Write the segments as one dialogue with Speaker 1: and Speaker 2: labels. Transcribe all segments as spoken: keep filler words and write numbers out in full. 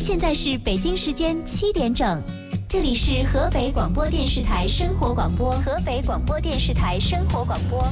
Speaker 1: 现在是北京时间七点整，这里是河北广播电视台生活广播。河北广播电视台生活广播。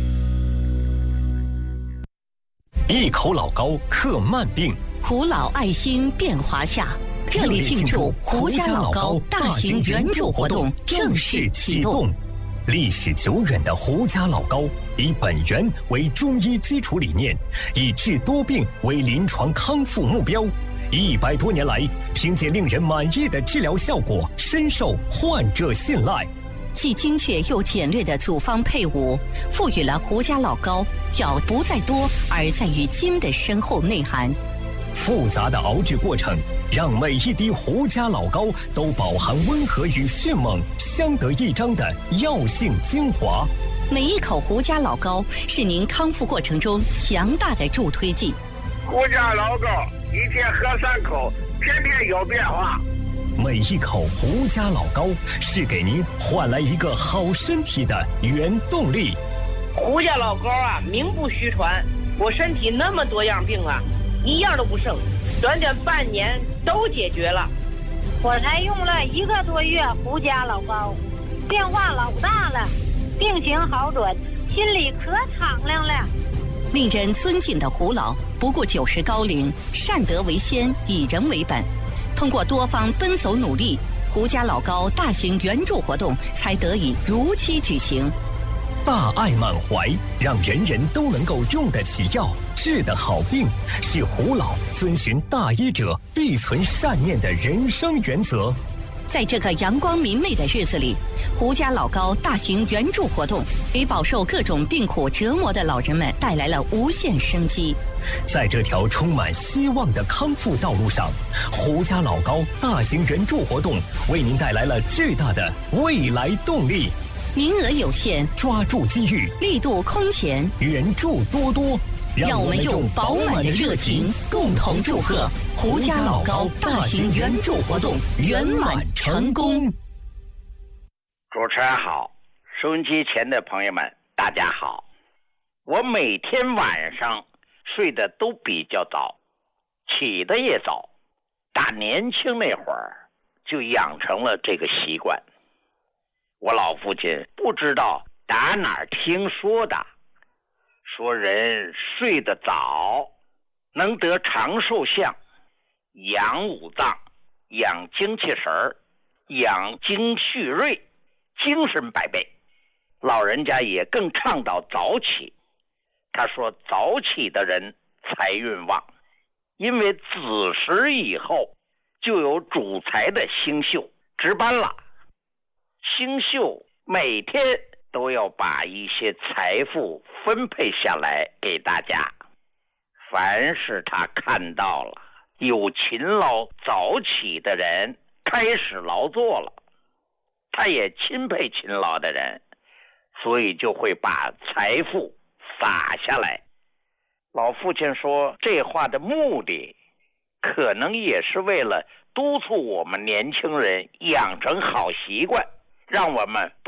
Speaker 2: 一口老高克慢病，
Speaker 3: 胡老爱心变华夏。热烈庆祝胡家老高大型援助活动正式启动。
Speaker 2: 历史久远的胡家老高，以本源为中医基础理念，以治多病为临床康复目标。一百多年来，凭借令人满意的治疗效果，深受患者信赖。
Speaker 3: 既精确又简略的组方配伍，赋予了胡家老高药不在多，而在于精的深厚内涵。
Speaker 2: 复杂的熬制过程，让每一滴胡家老高都饱含温和与迅猛相得益彰的药性精华。
Speaker 3: 每一口胡家老高是您康复过程中强大的助推剂。
Speaker 4: 胡家老高一天喝三口，天天有变化。
Speaker 2: 每一口胡家老高是给您换来一个好身体的原动力。
Speaker 5: 胡家老高啊，名不虚传，我身体那么多样病啊，一样都不剩，短短半年都解决了。
Speaker 6: 我才用了一个多月胡家老高，变化老大了，病情好转，心里可敞亮了。
Speaker 3: 令人尊敬的胡老，不顾九十高龄，善德为先，以人为本。通过多方奔走努力，胡家老高大型援助活动才得以如期举行。
Speaker 2: 大爱满怀，让人人都能够用得起药，治得好病，是胡老遵循大医者必存善念的人生原则。
Speaker 3: 在这个阳光明媚的日子里，胡家老高大型援助活动给饱受各种病苦折磨的老人们带来了无限生机。
Speaker 2: 在这条充满希望的康复道路上，胡家老高大型援助活动为您带来了巨大的未来动力。
Speaker 3: 名额有限，
Speaker 2: 抓住机遇，
Speaker 3: 力度空前，
Speaker 2: 援助多多。
Speaker 3: 让我们用饱满的热情，共同祝贺胡家老高大型援助活动圆满成功。
Speaker 4: 主持人好，收音机前的朋友们，大家好。我每天晚上睡得都比较早，起得也早，打年轻那会儿就养成了这个习惯。我老父亲不知道打哪儿听说的，说人睡得早能得长寿相，养五脏，养精气神儿，养精蓄锐，精神百倍。老人家也更倡导早起，他说早起的人财运旺，因为子时以后就有主财的星宿值班了，星宿每天都要把一些财富分配下来给大家。凡是他看到了有勤劳早起的人开始劳作了，他也钦佩勤劳的人，所以就会把财富撒下来。老父亲说这话的目的可能也是为了督促我们年轻人养成好习惯，让我们